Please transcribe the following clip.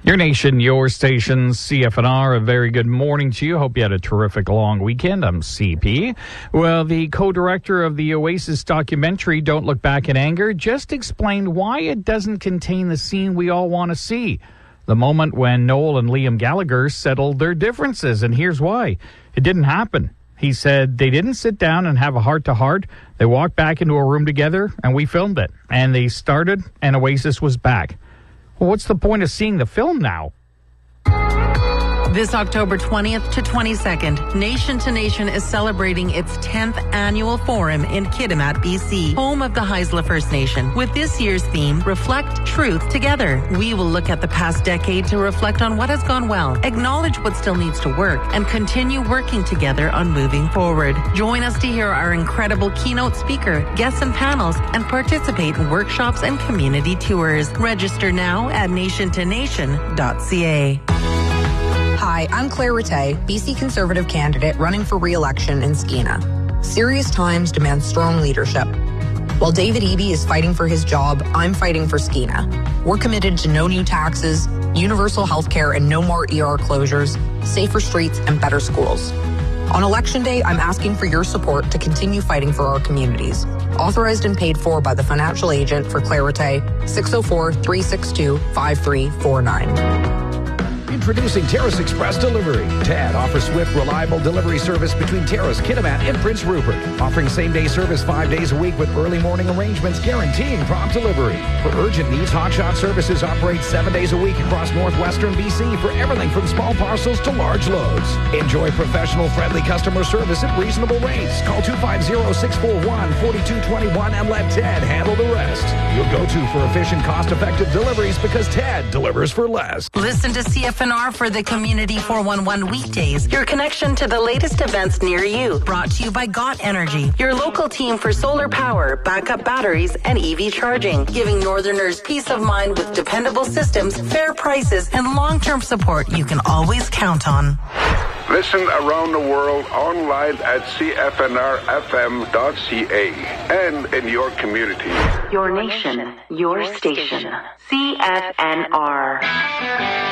Your nation, your station, CFNR. A very good morning to you. Hope you had a terrific long weekend. I'm CP. Well, the co-director of the Oasis documentary, Don't Look Back in Anger, just explained why it doesn't contain the scene we all want to see. The moment when Noel and Liam Gallagher settled their differences, and here's why. It didn't happen. He said they didn't sit down and have a heart-to-heart. They walked back into a room together, and we filmed it. And they started, and Oasis was back. Well, what's the point of seeing the film now? This October 20th to 22nd, Nation to Nation is celebrating its 10th annual forum in Kitimat, BC, home of the Haisla First Nation. With this year's theme, Reflect Truth Together. We will look at the past decade to reflect on what has gone well, acknowledge what still needs to work, and continue working together on moving forward. Join us to hear our incredible keynote speaker, guests and panels, and participate in workshops and community tours. Register now at nationtonation.ca. Hi, I'm Claire Rattay, BC Conservative candidate running for re-election in Skeena. Serious times demand strong leadership. While David Eby is fighting for his job, I'm fighting for Skeena. We're committed to no new taxes, universal health care and no more ER closures, safer streets and better schools. On Election Day, I'm asking for your support to continue fighting for our communities. Authorized and paid for by the financial agent for Claire Rattay, 604-362-5349. Introducing Terrace Express Delivery. TAD offers swift, reliable delivery service between Terrace, Kitimat, and Prince Rupert. Offering same-day service 5 days a week with early morning arrangements guaranteeing prompt delivery. For urgent needs, Hotshot Services operates 7 days a week across northwestern BC for everything from small parcels to large loads. Enjoy professional, friendly customer service at reasonable rates. Call 250-641-4221 and let TAD handle the rest. Your go-to for efficient, cost-effective deliveries because TAD delivers for less. Listen to CFNR for the Community 411 weekdays, your connection to the latest events near you. Brought to you by GOT Energy, your local team for solar power, backup batteries, and EV charging, giving Northerners peace of mind with dependable systems, fair prices, and long-term support you can always count on. Listen around the world online at cfnrfm.ca and in your community. Your nation, your station. CFNR.